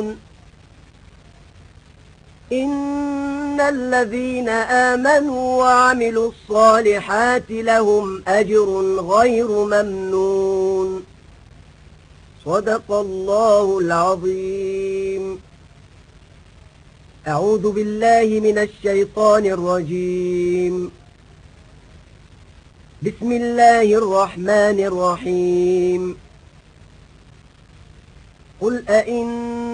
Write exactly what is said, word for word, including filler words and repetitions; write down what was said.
إن الذين آمنوا وعملوا الصالحات لهم أجر غير ممنون. صدق الله العظيم. أعوذ بالله من الشيطان الرجيم. بسم الله الرحمن الرحيم. قل أئن